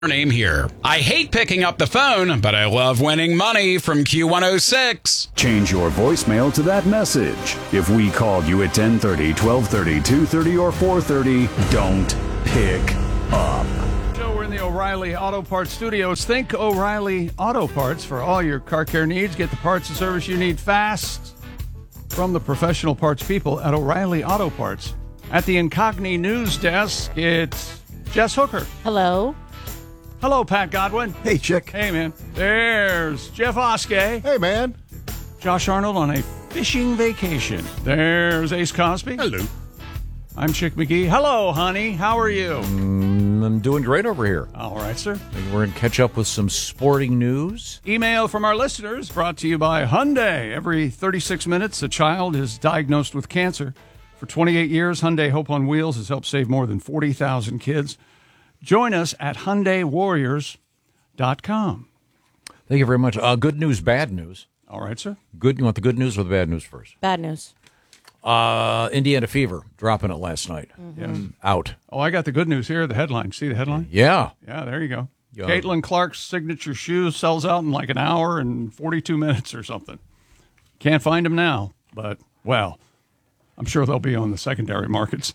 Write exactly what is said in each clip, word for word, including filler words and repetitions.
Name here. I hate picking up the phone, but I love winning money from Q one oh six. Change your voicemail to that message. If we called you at ten thirty, twelve thirty, two thirty, or four thirty, don't pick up. So we're in the O'Reilly Auto Parts studios. Think O'Reilly Auto Parts for all your car care needs. Get the parts and service you need fast from the professional parts people at O'Reilly Auto Parts. At the Incogni News Desk, it's Jess Hooker. Hello. Hello, Pat Godwin. Hey, Chick. Hey, man. There's Jeff Oskey. Hey, man. Josh Arnold on a fishing vacation. There's Ace Cosby. Hello. I'm Chick McGee. Hello, honey. How are you? Mm, I'm doing great over here. All right, sir. We're going to catch up with some sporting news. Email from our listeners brought to you by Hyundai. Every thirty-six minutes, a child is diagnosed with cancer. For twenty-eight years, Hyundai Hope on Wheels has helped save more than forty thousand kids. Join us at Hyundai Warriors dot com. Thank you very much. Uh, good news, bad news. All right, sir. Good. You want the good news or the bad news first? Bad news. Uh, Indiana Fever dropping it last night. Yeah. Mm, out. Oh, I got the good news here. The headline. See the headline? Yeah. Yeah, there you go. Yeah. Caitlin Clark's signature shoes sells out in like an hour and forty-two minutes or something. Can't find them now, but, well, I'm sure they'll be on the secondary markets.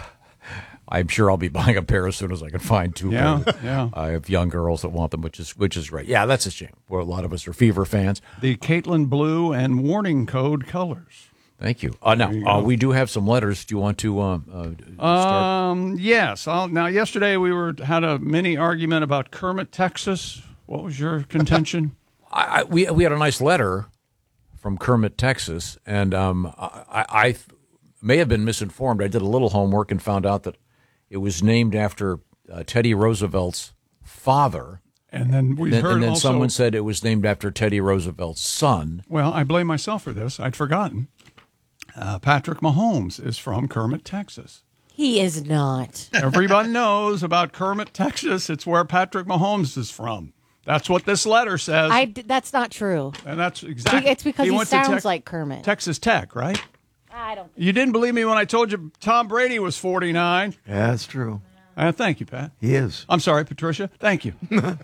I'm sure I'll be buying a pair as soon as I can find two. Yeah, pairs. yeah. I have young girls that want them, which is which is great. Yeah, that's a shame. Well, a lot of us are Fever fans. The Caitlin Blue and warning code colors. Thank you. Uh, now, you uh, go. we do have some letters. Do you want to uh, uh, start? Um, yes. I'll, now, yesterday we were had a mini argument about Kermit, Texas. What was your contention? I, I, we we had a nice letter from Kermit, Texas, and um, I, I may have been misinformed. I did a little homework and found out that it was named after uh, Teddy Roosevelt's father. And then we then, heard and then also, someone said it was named after Teddy Roosevelt's son. Well, I blame myself for this. I'd forgotten. Uh, Patrick Mahomes is from Kermit, Texas. He is not. Everybody knows about Kermit, Texas. It's where Patrick Mahomes is from. That's what this letter says. I d- that's not true. and that's exactly. It's because he, went to sounds Tex- like Kermit. Texas Tech, right? I don't. You didn't believe me when I told you Tom Brady was forty-nine. Yeah, that's true. Uh, thank you, Pat. He is. I'm sorry, Patricia. Thank you.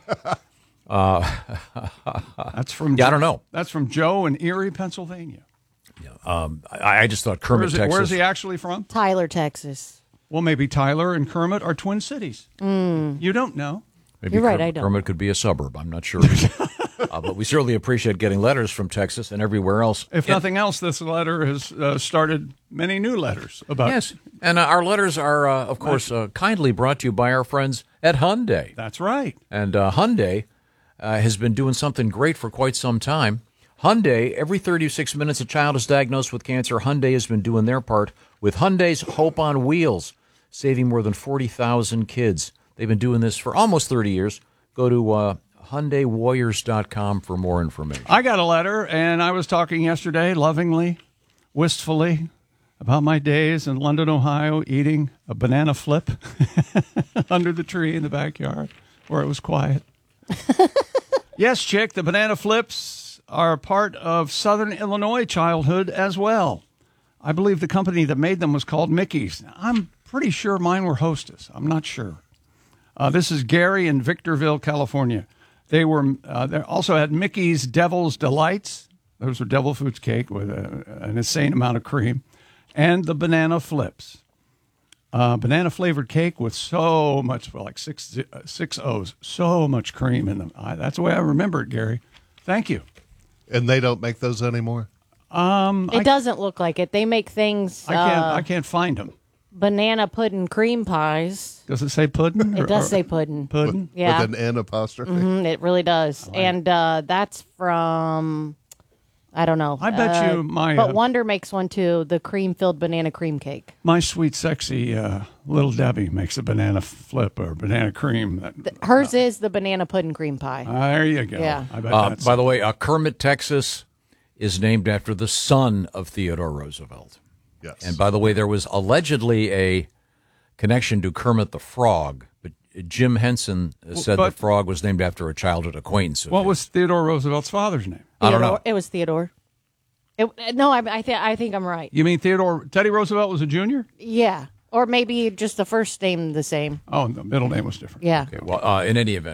uh, that's from. Yeah, I don't know. That's from Joe in Erie, Pennsylvania. Um, I, I just thought Where Kermit, is, it, Texas. where is he actually from? Tyler, Texas. Well, maybe Tyler and Kermit are twin cities. Mm. You don't know. Maybe You're right, Kermit, I don't. Kermit could be a suburb. I'm not sure. uh, but we certainly appreciate getting letters from Texas and everywhere else. If And- nothing else, this letter has uh, started many new letters about. Yes, and uh, our letters are, uh, of course, uh, kindly brought to you by our friends at Hyundai. That's right. And uh, Hyundai uh, has been doing something great for quite some time. Hyundai, every thirty-six minutes a child is diagnosed with cancer. Hyundai has been doing their part with Hyundai's Hope on Wheels, saving more than forty thousand kids. They've been doing this for almost thirty years. Go to uh, Hyundai Warriors dot com for more information. I got a letter, and I was talking yesterday, lovingly, wistfully, about my days in London, Ohio, eating a banana flip under the tree in the backyard where it was quiet. Yes, Chick, the banana flips are part of Southern Illinois childhood as well. I believe the company that made them was called Mickey's. I'm pretty sure mine were Hostess. I'm not sure. Uh, this is Gary in Victorville, California. They were uh, they also had Mickey's Devil's Delights. Those were devil foods cake with a, an insane amount of cream, and the banana flips. Uh, banana flavored cake with so much, well, like six uh, six O's, so much cream in them. I, that's the way I remember it, Gary. Thank you. And they don't make those anymore? Um, It I, doesn't look like it. They make things. I can't. uh, I can't find them. banana pudding cream pies. Does it say pudding? It does say pudding. pudding. Yeah, With an N apostrophe? Mhm, it really does. And uh, that's from. I don't know. I bet Uh, you my But uh, Wonder makes one too. The cream-filled banana cream cake. my sweet, sexy uh, little Debbie makes a banana flip or banana cream. That, Hers is the banana pudding cream pie. Ah, there you go. Yeah. I bet Uh, that's by the way, uh, Kermit, Texas is named after the son of Theodore Roosevelt. Yes. And by the way, there was allegedly a connection to Kermit the Frog, but Jim Henson said but- the frog was named after a childhood acquaintance of What his. was Theodore Roosevelt's father's name? I don't Theodore- know. It was Theodore. It, no, I, I think I think I'm right. You mean Theodore Teddy Roosevelt was a junior? Yeah, Or maybe just the first name the same. Oh, and the middle name was different. Yeah. Okay, well, uh, in any event.